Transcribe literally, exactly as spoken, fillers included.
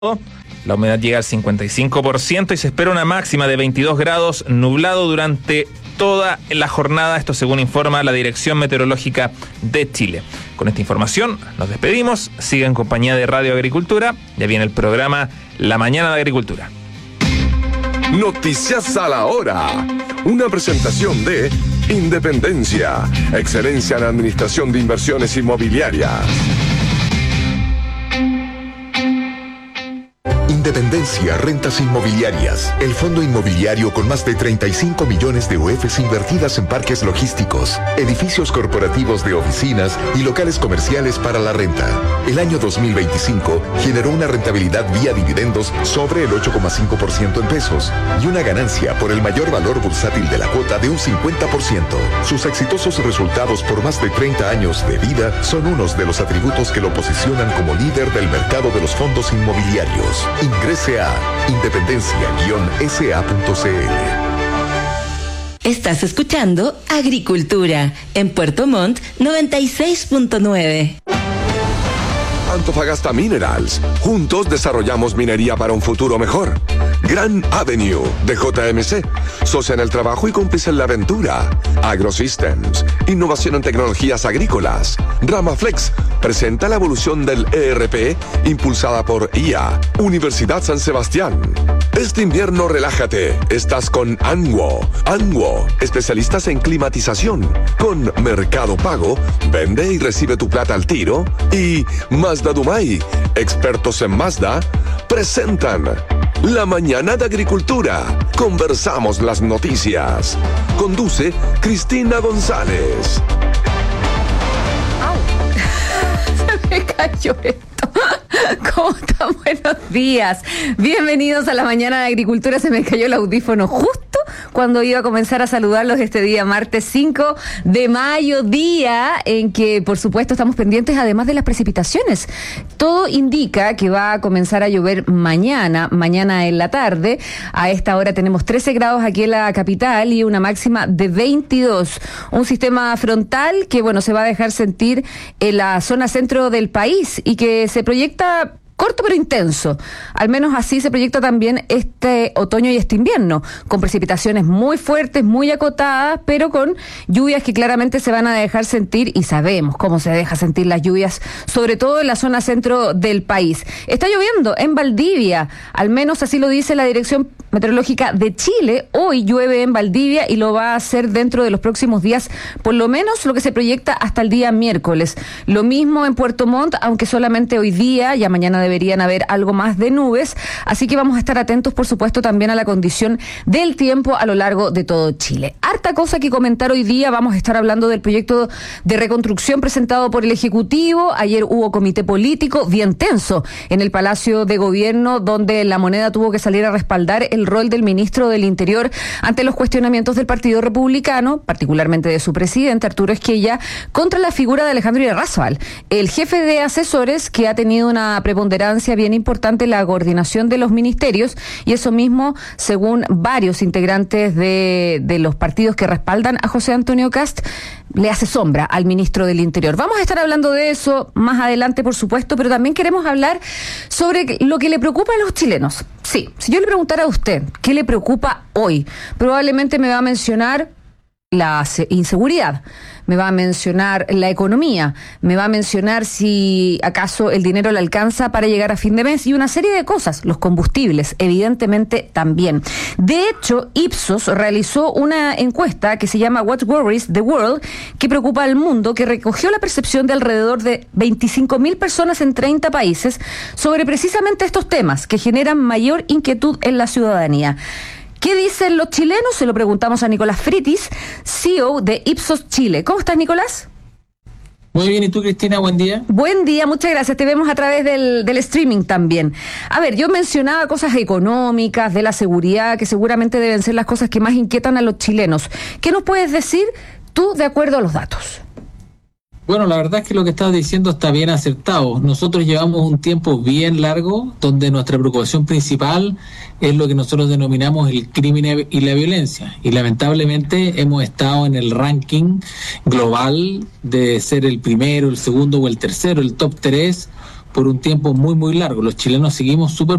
La humedad llega al cincuenta y cinco por ciento y se espera una máxima de veintidós grados, nublado durante toda la jornada. Esto según informa la Dirección Meteorológica de Chile. Con esta información nos despedimos. Siga en compañía de Radio Agricultura. Ya viene el programa La Mañana de Agricultura. Noticias a la hora. Una presentación de Independencia, excelencia en administración de inversiones inmobiliarias. Independencia Rentas Inmobiliarias, el fondo inmobiliario con más de treinta y cinco millones de U E Fs invertidas en parques logísticos, edificios corporativos de oficinas y locales comerciales para la renta. El año dos mil veinticinco generó una rentabilidad vía dividendos sobre el ocho coma cinco por ciento en pesos y una ganancia por el mayor valor bursátil de la cuota de un cincuenta por ciento. Sus exitosos resultados por más de treinta años de vida son unos de los atributos que lo posicionan como líder del mercado de los fondos inmobiliarios. Ingrese a independencia guion s a punto c l. Estás escuchando Agricultura en Puerto Montt noventa y seis punto nueve. Antofagasta Minerals. Juntos desarrollamos minería para un futuro mejor. Grand Avenue de J M C. Socia en el trabajo y cómplice en la aventura. AgroSystems. Innovación en tecnologías agrícolas. Ramaflex presenta la evolución del E R P impulsada por I A. Universidad San Sebastián. Este invierno relájate. Estás con Anguo. Anguo, especialistas en climatización. Con Mercado Pago, vende y recibe tu plata al tiro. Y Mazda Dumay, expertos en Mazda, presentan La Mañana de Agricultura. Conversamos las noticias. Conduce Cristina González. Se me cayó esto. ¿Cómo están? Buenos días. Bienvenidos a La Mañana de Agricultura. Se me cayó el audífono justo cuando iba a comenzar a saludarlos este día, martes cinco de mayo, día en que, por supuesto, estamos pendientes además de las precipitaciones. Todo indica que va a comenzar a llover mañana, mañana en la tarde. A esta hora tenemos trece grados aquí en la capital y una máxima de veintidós. Un sistema frontal que, bueno, se va a dejar sentir en la zona centro del país y que se proyecta corto pero intenso. Al menos así se proyecta también este otoño y este invierno, con precipitaciones muy fuertes, muy acotadas, pero con lluvias que claramente se van a dejar sentir, y sabemos cómo se deja sentir las lluvias, sobre todo en la zona centro del país. Está lloviendo en Valdivia, al menos así lo dice la Dirección Meteorológica de Chile. Hoy llueve en Valdivia y lo va a hacer dentro de los próximos días, por lo menos lo que se proyecta hasta el día miércoles. Lo mismo en Puerto Montt, aunque solamente hoy día, ya mañana de deberían haber algo más de nubes, así que vamos a estar atentos, por supuesto, también a la condición del tiempo a lo largo de todo Chile. Harta cosa que comentar hoy día. Vamos a estar hablando del proyecto de reconstrucción presentado por el Ejecutivo. Ayer hubo comité político bien tenso en el Palacio de Gobierno, donde La Moneda tuvo que salir a respaldar el rol del ministro del Interior ante los cuestionamientos del Partido Republicano, particularmente de su presidente, Arturo Esquella, contra la figura de Alejandro Irarrázaval, el jefe de asesores que ha tenido una preponderancia bien importante en la coordinación de los ministerios, y eso mismo, según varios integrantes de, de los partidos que respaldan a José Antonio Kast, le hace sombra al ministro del Interior. Vamos a estar hablando de eso más adelante, por supuesto, pero también queremos hablar sobre lo que le preocupa a los chilenos. Sí, si yo le preguntara a usted qué le preocupa hoy, probablemente me va a mencionar la inseguridad, me va a mencionar la economía, me va a mencionar si acaso el dinero le alcanza para llegar a fin de mes y una serie de cosas, los combustibles, evidentemente también. De hecho, Ipsos realizó una encuesta que se llama What Worries the World, que preocupa al mundo, que recogió la percepción de alrededor de veinticinco mil personas en treinta países sobre precisamente estos temas que generan mayor inquietud en la ciudadanía. ¿Qué dicen los chilenos? Se lo preguntamos a Nicolás Fritis, C E O de Ipsos Chile. ¿Cómo estás, Nicolás? Muy bien, ¿y tú, Cristina? Buen día. Buen día, muchas gracias. Te vemos a través del, del streaming también. A ver, yo mencionaba cosas económicas, de la seguridad, que seguramente deben ser las cosas que más inquietan a los chilenos. ¿Qué nos puedes decir tú de acuerdo a los datos? Bueno, la verdad es que lo que estás diciendo está bien acertado. Nosotros llevamos un tiempo bien largo donde nuestra preocupación principal es lo que nosotros denominamos el crimen y la violencia. Y lamentablemente hemos estado en el ranking global de ser el primero, el segundo o el tercero, el top tres, por un tiempo muy, muy largo. Los chilenos seguimos súper